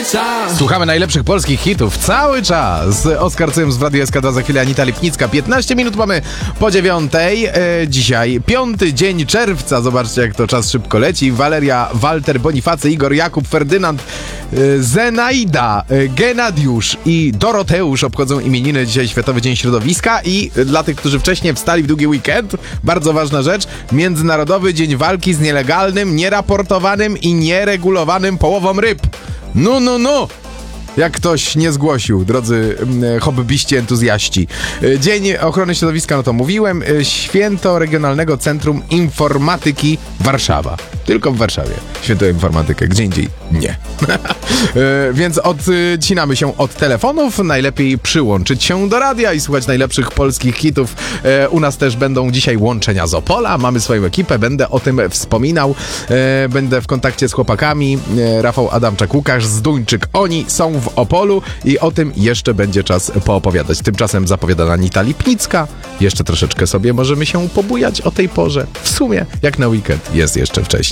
czas. Słuchamy najlepszych polskich hitów cały czas. Oskar Cym z Radiu SK2, za chwilę Anita Lipnicka. 15 minut mamy po 9. Dzisiaj 5 dzień czerwca. Zobaczcie, jak to czas szybko leci. Waleria, Walter, Bonifacy, Igor, Jakub, Ferdynand, Zenaida, Genadiusz i Doroteusz obchodzą imieniny. Dzisiaj Światowy Dzień Środowiska i dla tych, którzy wcześniej wstali w długi weekend, bardzo ważna rzecz, Międzynarodowy Dzień Walki z nielegalnym, nieraportowanym i nieregulowanym połową ryb. No. Jak ktoś nie zgłosił, drodzy hobbyści, entuzjaści. Dzień Ochrony Środowiska, no to mówiłem. Święto Regionalnego Centrum Informatyki Warszawa. Tylko w Warszawie. Święto informatykę, gdzie indziej nie. Więc odcinamy się od telefonów. Najlepiej przyłączyć się do radia i słuchać najlepszych polskich hitów. U nas też będą dzisiaj łączenia z Opola. Mamy swoją ekipę, będę o tym wspominał. Będę w kontakcie z chłopakami. Rafał Adamczak, Łukasz Zduńczyk. Oni są w Opolu i o tym jeszcze będzie czas poopowiadać. Tymczasem zapowiada Anita Lipnicka. Jeszcze troszeczkę sobie możemy się pobujać o tej porze. W sumie, jak na weekend, jest jeszcze wcześniej.